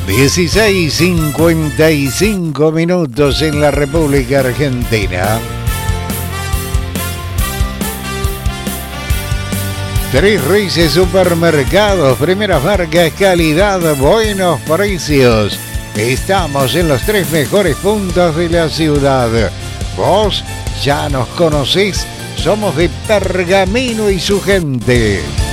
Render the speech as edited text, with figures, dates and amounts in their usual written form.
16:55 minutos en la República Argentina. Tres Reyes Supermercados, primeras marcas, calidad, buenos precios. Estamos en los tres mejores puntos de la ciudad. Vos ya nos conocés, somos de Pergamino y su gente.